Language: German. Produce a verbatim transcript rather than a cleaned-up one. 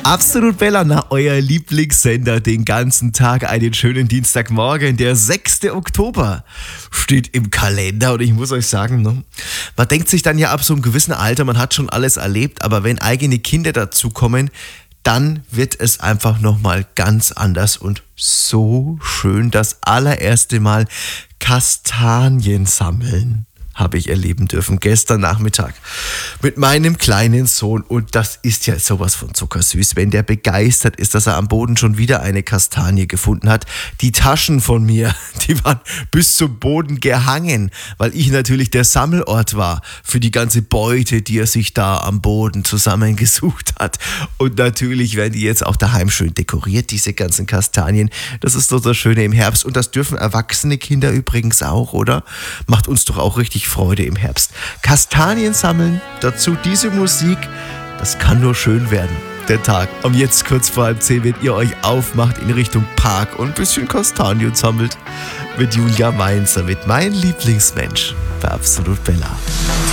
Absolut Bella, na, euer Lieblingssender den ganzen Tag. Einen schönen Dienstagmorgen, der sechster Oktober steht im Kalender. Und ich muss euch sagen, ne, man denkt sich dann ja ab so einem gewissen Alter, man hat schon alles erlebt, aber wenn eigene Kinder dazukommen, dann wird es einfach nochmal ganz anders und so schön. Das allererste Mal Kastanien sammeln habe ich erleben dürfen, gestern Nachmittag mit meinem kleinen Sohn. Und das ist ja sowas von zuckersüß, wenn der begeistert ist, dass er am Boden schon wieder eine Kastanie gefunden hat. Die Taschen von mir, die waren bis zum Boden gehangen, weil ich natürlich der Sammelort war für die ganze Beute, die er sich da am Boden zusammengesucht hat. Und natürlich werden die jetzt auch daheim schön dekoriert, diese ganzen Kastanien. Das ist doch das Schöne im Herbst. Und das dürfen erwachsene Kinder übrigens auch, oder? Macht uns doch auch richtig Freude im Herbst. Kastanien sammeln, dazu diese Musik, das kann nur schön werden, der Tag. Und jetzt kurz vor halb zehn, wenn ihr euch aufmacht in Richtung Park und ein bisschen Kastanien sammelt, mit Julia Mainzer, mit meinem Lieblingsmensch bei Absolut Bella.